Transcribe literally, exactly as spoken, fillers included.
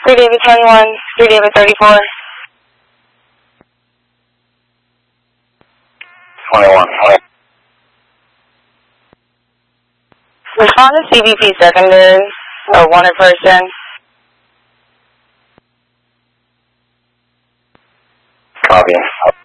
three David twenty-one, three David thirty-four. twenty-one. Respond to C B P secondary, a wanted person. Copy.